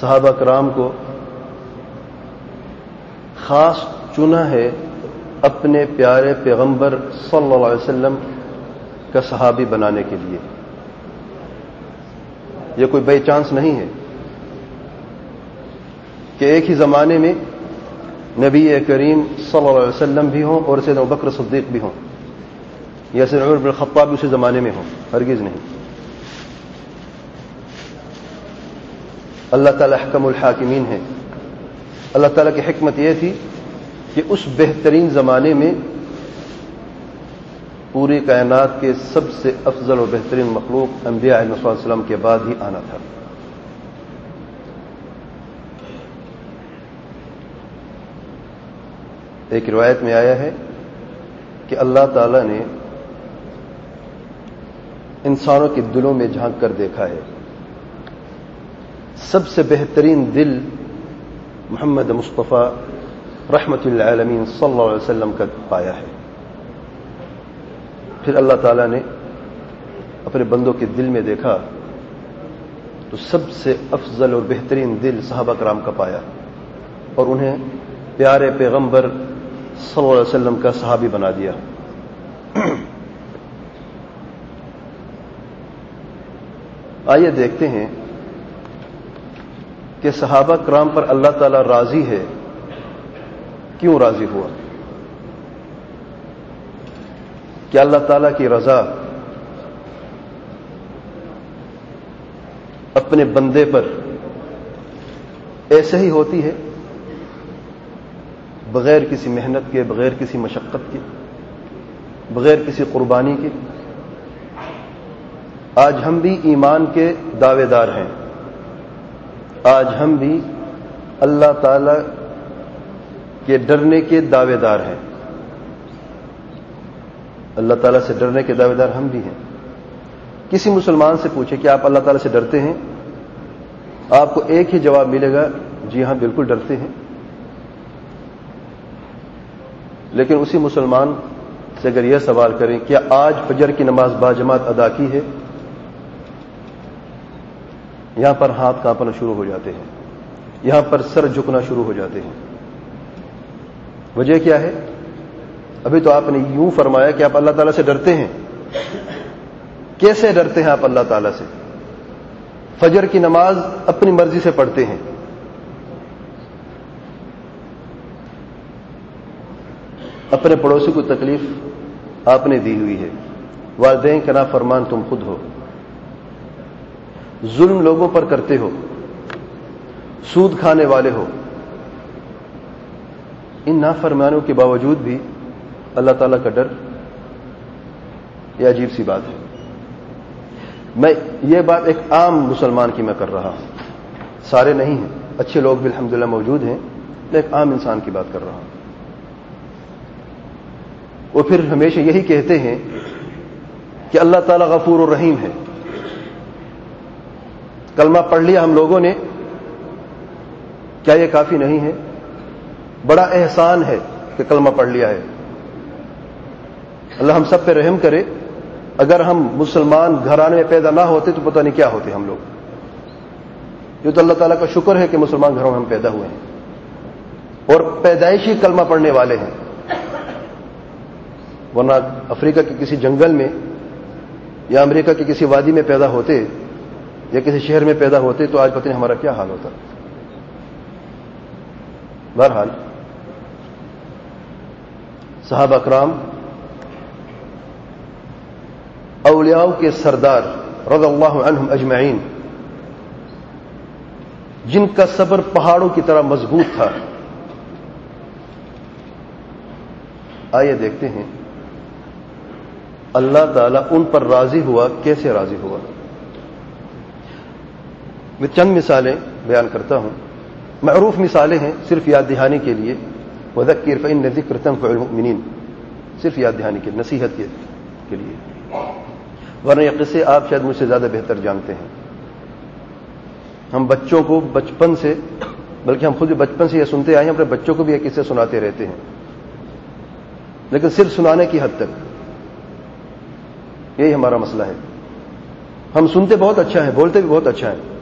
صحابہ کرام کو خاص چنا ہے اپنے پیارے پیغمبر صلی اللہ علیہ وسلم کا صحابی بنانے کے لیے. یہ کوئی بائی چانس نہیں ہے کہ ایک ہی زمانے میں نبی کریم صلی اللہ علیہ وسلم بھی ہوں اور سیدنا ابوبکر صدیق بھی ہوں یا سیدنا عمر بن الخطاب بھی اسی زمانے میں ہوں. ہرگز نہیں. اللہ تعالی احکم الحاکمین ہے. اللہ تعالیٰ کی حکمت یہ تھی کہ اس بہترین زمانے میں پوری کائنات کے سب سے افضل اور بہترین مخلوق انبیاء علیہ السلام کے بعد ہی آنا تھا. ایک روایت میں آیا ہے کہ اللہ تعالیٰ نے انسانوں کے دلوں میں جھانک کر دیکھا ہے. سب سے بہترین دل محمد مصطفیٰ رحمت للعالمین صلی اللہ علیہ وسلم کا پایا ہے. پھر اللہ تعالیٰ نے اپنے بندوں کے دل میں دیکھا تو سب سے افضل اور بہترین دل صحابہ کرام کا پایا اور انہیں پیارے پیغمبر صلی اللہ علیہ وسلم کا صحابی بنا دیا. آئیے دیکھتے ہیں کہ صحابہ کرام پر اللہ تعالیٰ راضی ہے. کیوں راضی ہوا؟ کہ اللہ تعالیٰ کی رضا اپنے بندے پر ایسے ہی ہوتی ہے بغیر کسی محنت کے، بغیر کسی مشقت کے، بغیر کسی قربانی کے. آج ہم بھی ایمان کے دعوے دار ہیں. آج ہم بھی اللہ تعالی کے ڈرنے کے دعوے دار ہیں. اللہ تعالیٰ سے ڈرنے کے دعوے دار ہم بھی ہیں. کسی مسلمان سے پوچھے کہ آپ اللہ تعالیٰ سے ڈرتے ہیں، آپ کو ایک ہی جواب ملے گا، جی ہاں بالکل ڈرتے ہیں. لیکن اسی مسلمان سے اگر یہ سوال کریں کیا آج فجر کی نماز باجماعت ادا کی ہے، یہاں پر ہاتھ کانپنا شروع ہو جاتے ہیں، یہاں پر سر جھکنا شروع ہو جاتے ہیں. وجہ کیا ہے؟ ابھی تو آپ نے یوں فرمایا کہ آپ اللہ تعالیٰ سے ڈرتے ہیں. کیسے ڈرتے ہیں آپ اللہ تعالیٰ سے؟ فجر کی نماز اپنی مرضی سے پڑھتے ہیں. اپنے پڑوسی کو تکلیف آپ نے دی ہوئی ہے. والدین کا نافرمان تم خود ہو. ظلم لوگوں پر کرتے ہو، سود کھانے والے ہو. ان نافرمانوں کے باوجود بھی اللہ تعالیٰ کا ڈر، یہ عجیب سی بات ہے. میں یہ بات ایک عام مسلمان کی میں کر رہا ہوں، سارے نہیں ہیں، اچھے لوگ بھی الحمدللہ موجود ہیں، میں ایک عام انسان کی بات کر رہا ہوں. وہ پھر ہمیشہ یہی کہتے ہیں کہ اللہ تعالیٰ غفور الرحیم ہے. کلمہ پڑھ لیا ہم لوگوں نے، کیا یہ کافی نہیں ہے؟ بڑا احسان ہے کہ کلمہ پڑھ لیا ہے. اللہ ہم سب پہ رحم کرے. اگر ہم مسلمان گھرانے میں پیدا نہ ہوتے تو پتہ نہیں کیا ہوتے ہم لوگ. یہ تو اللہ تعالیٰ کا شکر ہے کہ مسلمان گھروں میں ہم پیدا ہوئے ہیں اور پیدائشی کلمہ پڑھنے والے ہیں. ورنہ افریقہ کے کسی جنگل میں یا امریکہ کی کسی وادی میں پیدا ہوتے یا کسی شہر میں پیدا ہوتے تو آج پتہ نہیں ہمارا کیا حال ہوتا. بہرحال صحابہ کرام اولیاء کے سردار رضی اللہ عنہم اجمعین، جن کا صبر پہاڑوں کی طرح مضبوط تھا. آئیے دیکھتے ہیں اللہ تعالیٰ ان پر راضی ہوا. کیسے راضی ہوا؟ میں چند مثالیں بیان کرتا ہوں. معروف مثالیں ہیں، صرف یاد دہانی کے لیے. وذکر فإن الذکر تنفع المؤمنین، صرف یاد دہانی کے، نصیحت کے لیے. ورنہ یہ قصے آپ شاید مجھ سے زیادہ بہتر جانتے ہیں. ہم بچوں کو بچپن سے، بلکہ ہم خود بھی بچپن سے یہ سنتے آئے ہیں، اپنے بچوں کو بھی یہ قصے سناتے رہتے ہیں، لیکن صرف سنانے کی حد تک. یہی ہمارا مسئلہ ہے. ہم سنتے بہت اچھا ہے، بولتے بھی بہت اچھا ہے،